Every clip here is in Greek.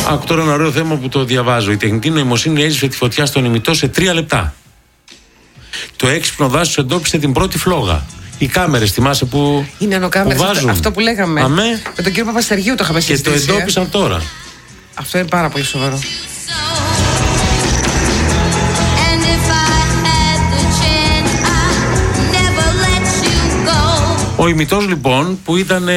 Άκου τώρα ένα ωραίο θέμα που το διαβάζω. Η τεχνητή νοημοσύνη έζησε τη φωτιά στον ημιτό σε 3 λεπτά. Το έξυπνο δάσος εντόπισε την πρώτη φλόγα. Οι κάμερες, θυμάσαι που. Οι νανοκάμερες, αυτό που λέγαμε. Αμέ. Με τον κύριο Παπαστεργίου το είχαμε συζητήσει. Και το εντόπισαν τώρα. Αυτό είναι πάρα πολύ σοβαρό. Ο ημιτός λοιπόν που ήταν.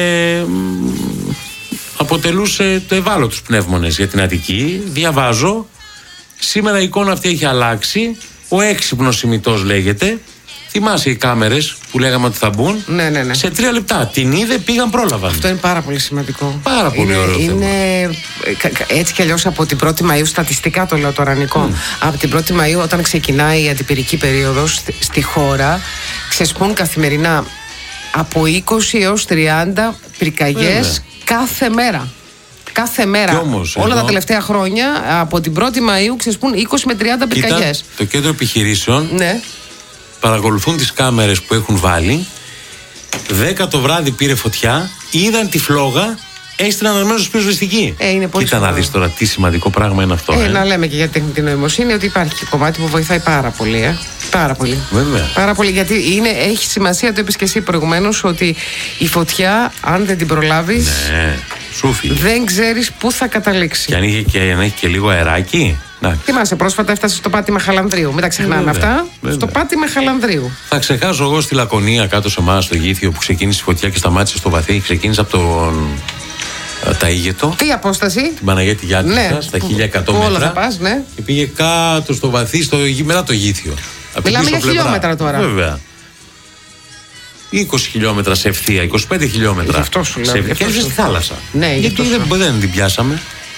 Αποτελούσε το ευάλωτους πνεύμονες για την Αττική. Διαβάζω. Σήμερα η εικόνα αυτή έχει αλλάξει. Ο έξυπνος ημιτός λέγεται. Θυμάσαι οι κάμερες που λέγαμε ότι θα μπουν. Ναι. Σε 3 λεπτά. Την είδε, πήγαν, πρόλαβαν. Αυτό είναι πάρα πολύ σημαντικό. Πάρα πολύ ωραίο θέμα. Είναι έτσι κι αλλιώς από την 1η Μαΐου, στατιστικά το λέω τώρα, Νικό. Από την 1η Μαΐου, όταν ξεκινάει η αντιπυρική περίοδος στη χώρα, ξεσπούν καθημερινά από 20 έως 30 πυρκαγιές κάθε μέρα. Κάθε μέρα. Όμως, όλα τα τελευταία χρόνια, από την 1η Μαΐου, ξεσπούν 20 με 30 πυρκαγιές. Το κέντρο επιχειρήσεων παρακολουθούν τις κάμερες που έχουν βάλει. 10 το βράδυ πήρε φωτιά, είδαν τη φλόγα, έστειλαν αμέσως πυροσβεστική. Είναι πολύ Κοίτα να δεις τώρα τι σημαντικό πράγμα είναι αυτό. Να λέμε και για τεχνητή νοημοσύνη ότι υπάρχει και κομμάτι που βοηθάει πάρα πολύ. Πάρα πολύ. Βέβαια. Πάρα πολύ, γιατί έχει σημασία, το είπες και εσύ προηγουμένως, ότι η φωτιά, αν δεν την προλάβεις, δεν ξέρεις πού θα καταλήξει. Και αν έχει και λίγο αεράκι. Θυμάσαι, πρόσφατα έφτασε στο πάτημα Χαλανδρίου. Μην τα ξεχνάμε αυτά. Στο πάτημα Χαλανδρίου. Θα ξεχάσω εγώ στη Λακωνία, κάτω σε εμάς, στο Γήθιο, που ξεκίνησε η φωτιά και σταμάτησε στο βαθύ. Ξεκίνησε από τον Ταΐγετο. Τι απόσταση? Την Παναγιώτη Γιάννησα, στα 1100 μέτρα. Όλα θα πας, και πήγε κάτω στο βαθύ, μετά το Γήθιο. Μιλάμε για χιλιόμετρα τώρα. Βέβαια. 20 χιλιόμετρα σε ευθεία, 25 χιλιόμετρα. Αυτό σου λέω. Και έφτασε στη θάλασσα. Ναι, γιατί δεν την πιάσαμε.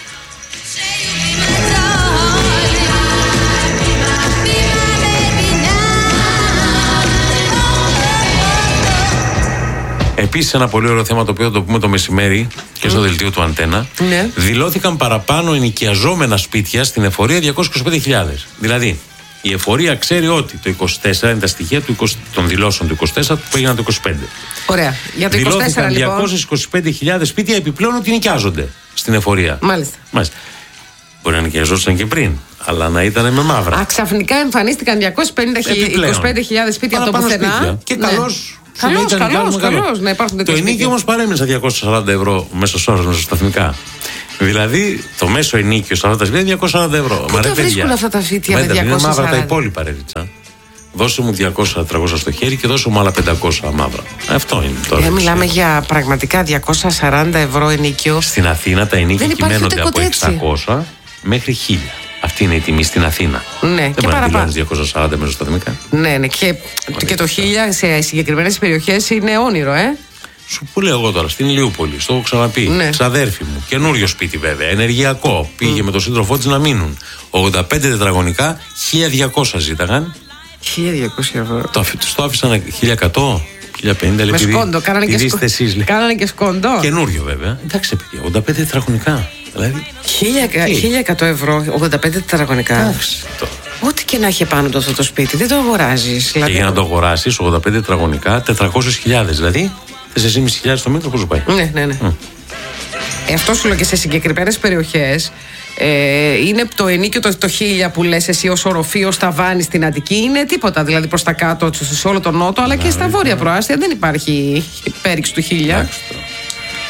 Επίσης, ένα πολύ ωραίο θέμα το οποίο θα το πούμε το μεσημέρι και στο δελτίο του Αντένα. Δηλώθηκαν παραπάνω ενοικιαζόμενα σπίτια στην εφορία 225.000. Δηλαδή, η εφορία ξέρει ότι το 24 είναι τα στοιχεία των δηλώσεων του 24 που έγιναν το 25. Ωραία. Για το 24 δηλώθηκαν λοιπόν. 225.000 σπίτια επιπλέον ότι νοικιάζονται στην εφορία. Μάλιστα. Μπορεί να νοικιαζόταν και πριν, αλλά να ήταν με μαύρα. Ξαφνικά εμφανίστηκαν 225.000 σπίτια από το πουθενά. Και καλώς. Καλώς, να υπάρχουν το ενίκιο όμως παρέμεινε στα 240 ευρώ μέσος όρος μεσοσταθμικά. Δηλαδή το μέσο ενίκιο σε αυτά τα σπίτια 240 ευρώ. Πού τα βρίσκουν αυτά τα σπίτια με 240? Είναι μαύρα τα υπόλοιπα, ρέτσα. Δώσε μου 200-300 στο χέρι και δώσε μου άλλα 500 μαύρα. Αυτό είναι τώρα. Μιλάμε για πραγματικά 240 ευρώ ενίκιο. Στην Αθήνα τα ενίκια κυμαίνονται από 600 μέχρι 1000. Αυτή είναι η τιμή στην Αθήνα. Ναι, δεν και παραπάνω. 240 μεσοσταθμικά. Ναι. Και το 1000 σε συγκεκριμένες περιοχές είναι όνειρο, Σου που λέω εγώ τώρα, στην Ηλιούπολη, στο έχω ξαναπεί. Ξαδέρφη μου, καινούριο σπίτι βέβαια, ενεργειακό. Πήγε με τον σύντροφό της να μείνουν. 85 τετραγωνικά, 1200 ζήταγαν. 1200 ευρώ. Το άφησαν 1100. 1050 με σκόντο, κάνανε και σκόντο. Καινούριο βέβαια. Εντάξει, παιδιά, 85 τετραγωνικά. Δηλαδή. 1100 ευρώ, 85 τετραγωνικά. Ό,τι και να έχει πάνω του αυτό το σπίτι, δεν το αγοράζεις. Και για να το αγοράσεις, 85 τετραγωνικά, 400.000. Δηλαδή, 4.500 το μέτρο, πώς σου πάει. Ναι. Αυτό σου λέω και σε συγκεκριμένες περιοχές. Είναι το ενίκιο το 1000 που λες εσύ ως οροφείο στα Βάνη στην Αττική, είναι τίποτα. Δηλαδή προς τα κάτω, σε όλο τον νότο, αλλά και στα βόρεια προάστια δεν υπάρχει πέριξη του 1000.